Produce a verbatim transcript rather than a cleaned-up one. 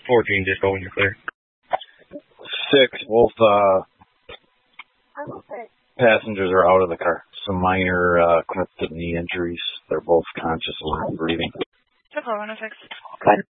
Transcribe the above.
fourteen, just go when you're clear. Six, both uh, passengers are out of the car. Some minor uh, cleft knee injuries. They're both conscious and breathing. four one oh six. Good.